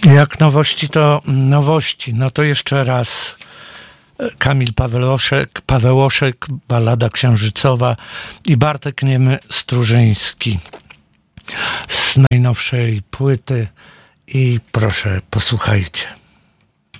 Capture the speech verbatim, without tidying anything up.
Jak nowości, to nowości. No to jeszcze raz Kamil Pawełoszek, Pawełoszek, Ballada księżycowa i Bartek Niemy Strużyński z najnowszej płyty i proszę, posłuchajcie.